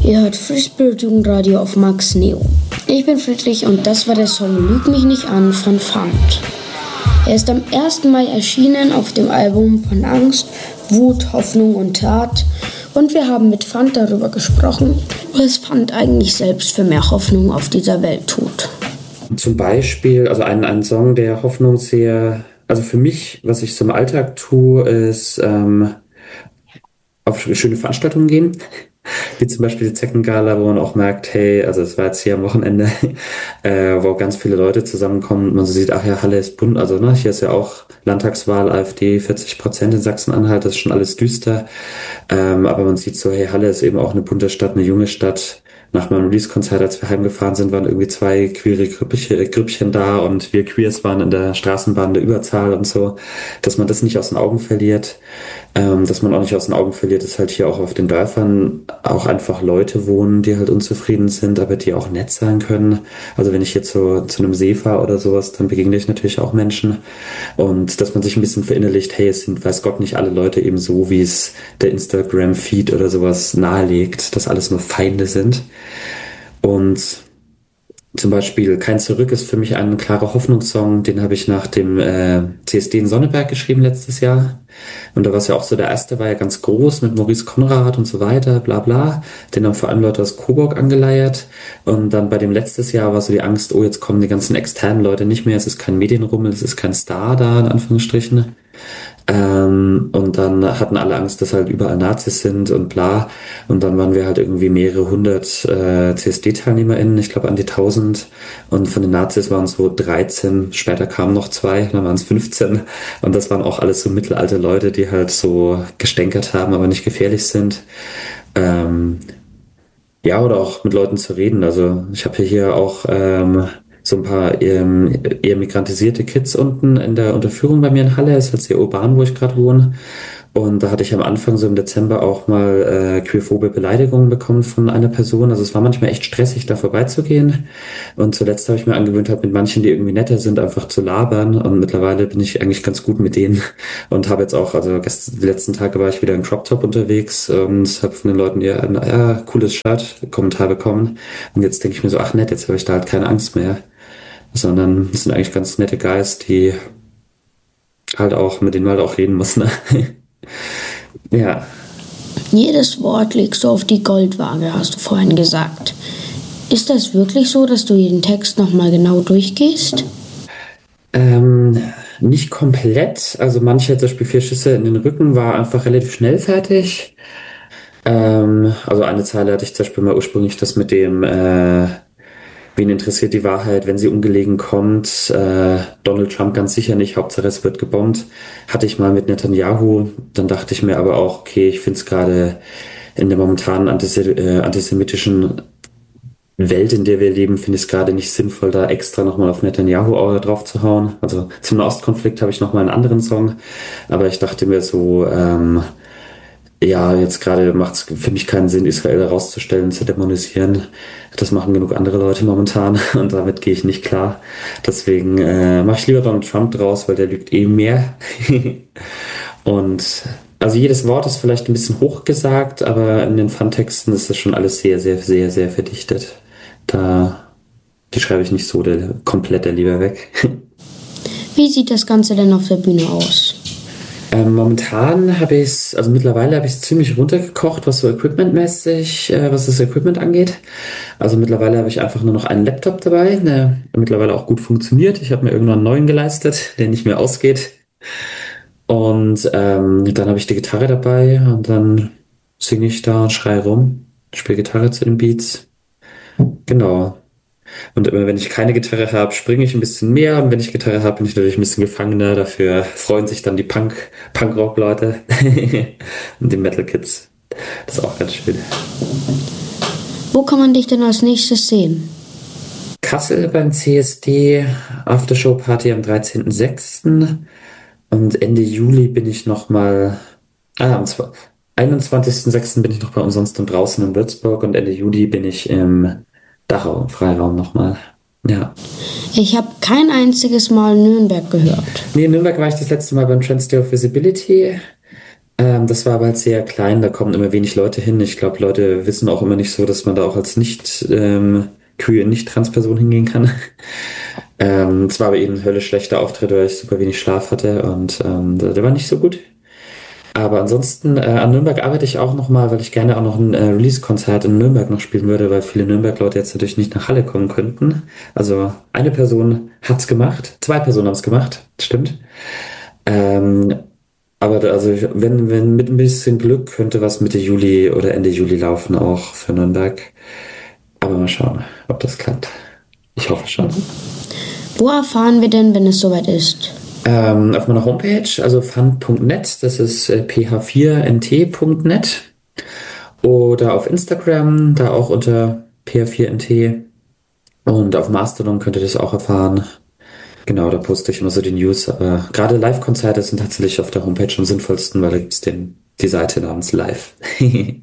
Ihr hört Free Spirit Jugendradio auf Max Neo. Ich bin Friedrich und das war der Song Lüg mich nicht an von Pfand. Er ist am 1. Mai erschienen auf dem Album von Angst, Wut, Hoffnung und Tat. Und wir haben mit Pfand darüber gesprochen, was Pfand eigentlich selbst für mehr Hoffnung auf dieser Welt tut. Zum Beispiel, also ein Song, der Hoffnung sehr, also für mich, was ich so im Alltag tue, ist auf schöne Veranstaltungen gehen. Wie zum Beispiel die Zeckengala, wo man auch merkt, hey, also es war jetzt hier am Wochenende, wo ganz viele Leute zusammenkommen und man so sieht, ach ja, Halle ist bunt, also ne, hier ist ja auch Landtagswahl, AfD, 40% in Sachsen-Anhalt, das ist schon alles düster, aber man sieht so, hey, Halle ist eben auch eine bunte Stadt, eine junge Stadt. Nach meinem Release-Konzert, als wir heimgefahren sind, waren irgendwie 2 queere Grüppchen da und wir Queers waren in der Straßenbahn der Überzahl und so, dass man das nicht aus den Augen verliert. Dass man auch nicht aus den Augen verliert, ist halt hier auch auf den Dörfern auch einfach Leute wohnen, die halt unzufrieden sind, aber die auch nett sein können. Also wenn ich jetzt so zu einem See fahre oder sowas, dann begegne ich natürlich auch Menschen. Und dass man sich ein bisschen verinnerlicht, hey, es sind, weiß Gott, nicht alle Leute eben so, wie es der Instagram-Feed oder sowas nahelegt, dass alles nur Feinde sind. Und zum Beispiel Kein Zurück ist für mich ein klarer Hoffnungssong, den habe ich nach dem CSD in Sonneberg geschrieben letztes Jahr. Und da war es ja auch so, der erste war ja ganz groß mit Maurice Conrad und so weiter, bla bla. Den haben vor allem Leute aus Coburg angeleiert. Und dann bei dem letztes Jahr war so die Angst, oh, jetzt kommen die ganzen externen Leute nicht mehr, es ist kein Medienrummel, es ist kein Star da, in Anführungsstrichen. Und dann hatten alle Angst, dass halt überall Nazis sind und bla. Und dann waren wir halt irgendwie mehrere hundert CSD-TeilnehmerInnen, ich glaube an die 1000. Und von den Nazis waren es so 13, später kamen noch 2, dann waren es 15. Und das waren auch alles so mittelalte Leute, die halt so gestänkert haben, aber nicht gefährlich sind. Ja, oder auch mit Leuten zu reden. Also ich habe hier auch so ein paar eher migrantisierte Kids unten in der Unterführung bei mir in Halle. Ist halt sehr urban, wo ich gerade wohne. Und da hatte ich am Anfang so im Dezember auch mal queerphobe Beleidigungen bekommen von einer Person. Also es war manchmal echt stressig, da vorbeizugehen. Und zuletzt habe ich mir angewöhnt, halt mit manchen, die irgendwie netter sind, einfach zu labern. Und mittlerweile bin ich eigentlich ganz gut mit denen. Und habe jetzt auch, also die letzten Tage war ich wieder in Crop Top unterwegs und habe von den Leuten eher ein cooles Shirt Kommentar bekommen. Und jetzt denke ich mir so, ach nett, jetzt habe ich da halt keine Angst mehr. Sondern es sind eigentlich ganz nette Guys, die halt auch, mit denen man halt auch reden muss, ne? Ja. Jedes Wort legst du auf die Goldwaage, hast du vorhin gesagt. Ist das wirklich so, dass du jeden Text nochmal genau durchgehst? Nicht komplett. Also manche, zum Beispiel 4 Schüsse in den Rücken, war einfach relativ schnell fertig. Also eine Zeile hatte ich zum Beispiel mal ursprünglich das mit dem wen interessiert die Wahrheit, wenn sie ungelegen kommt? Donald Trump ganz sicher nicht, Hauptsache es wird gebombt. Hatte ich mal mit Netanyahu. Dann dachte ich mir aber auch, okay, ich finde es gerade in der momentanen antisemitischen Welt, in der wir leben, finde ich es gerade nicht sinnvoll, da extra nochmal auf Netanyahu drauf zu hauen. Also zum Nahostkonflikt habe ich nochmal einen anderen Song. Aber ich dachte mir so, ja, jetzt gerade macht es für mich keinen Sinn, Israel rauszustellen, zu dämonisieren. Das machen genug andere Leute momentan und damit gehe ich nicht klar. Deswegen mache ich lieber Donald Trump draus, weil der lügt eh mehr. Und also jedes Wort ist vielleicht ein bisschen hochgesagt, aber in den Fun-Texten ist das schon alles sehr, sehr, sehr, sehr verdichtet. Die schreibe ich nicht so komplett der Liebe weg. Wie sieht das Ganze denn auf der Bühne aus? Momentan habe ich es, also mittlerweile habe ich es ziemlich runtergekocht, was so equipmentmäßig, was das Equipment angeht. Also mittlerweile habe ich einfach nur noch einen Laptop dabei, der mittlerweile auch gut funktioniert. Ich habe mir irgendwann einen neuen geleistet, der nicht mehr ausgeht. Und dann habe ich die Gitarre dabei und dann singe ich da und schreie rum, spiele Gitarre zu den Beats. Genau. Und immer wenn ich keine Gitarre habe, springe ich ein bisschen mehr. Und wenn ich Gitarre habe, bin ich natürlich ein bisschen gefangener. Dafür freuen sich dann die Punkrock-Leute und die Metal-Kids. Das ist auch ganz schön. Wo kann man dich denn als nächstes sehen? Kassel beim CSD, Aftershow-Party am 13.06. Und Ende Juli bin ich nochmal, am 21.06. bin ich noch bei Umsonst und draußen in Würzburg und Ende Juli bin ich im Dachau, im Freiraum nochmal. Ja. Ich habe kein einziges Mal Nürnberg gehört. Nee, in Nürnberg war ich das letzte Mal beim Trans Day of Visibility. Das war aber halt sehr klein, da kommen immer wenig Leute hin. Ich glaube, Leute wissen auch immer nicht so, dass man da auch als queer, nicht-Trans-Person hingehen kann. Es war aber eben ein höllisch schlechter Auftritt, weil ich super wenig Schlaf hatte und der war nicht so gut. Aber ansonsten, an Nürnberg arbeite ich auch nochmal, weil ich gerne auch noch ein Release-Konzert in Nürnberg noch spielen würde, weil viele Nürnberg-Leute jetzt natürlich nicht nach Halle kommen könnten. Also eine Person hat's gemacht, zwei Personen haben's gemacht, stimmt. Ähm, also wenn mit ein bisschen Glück könnte was Mitte Juli oder Ende Juli laufen, auch für Nürnberg. Aber mal schauen, ob das klappt. Ich hoffe schon. Wo erfahren wir denn, wenn es soweit ist? Auf meiner Homepage, also fun.net, das ist ph4nt.net. Oder auf Instagram, da auch unter ph4nt. Und auf Mastodon könnt ihr das auch erfahren. Genau, da poste ich immer so die News. Aber gerade Live-Konzerte sind tatsächlich auf der Homepage am sinnvollsten, weil da gibt's die Seite namens Live.